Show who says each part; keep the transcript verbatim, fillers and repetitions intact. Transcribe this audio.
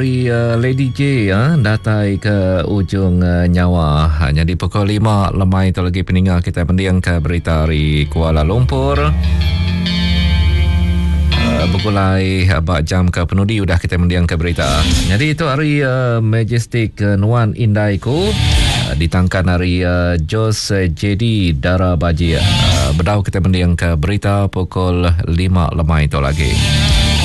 Speaker 1: Uh, Lady J uh, datai ke ujung uh, nyawa. Hanya di pukul lima lemai itu lagi peninggal kita mendiang ke berita dari Kuala Lumpur. Uh, Berkulai abak jam ke penudi udah kita mendiang ke berita. Jadi itu hari uh, Majestic uh, Nuan Indai ku uh, ditangkan hari uh, Jos uh, J D Dara Baji. Uh, berdau kita mendiang ke berita pukul lima lemai itu lagi.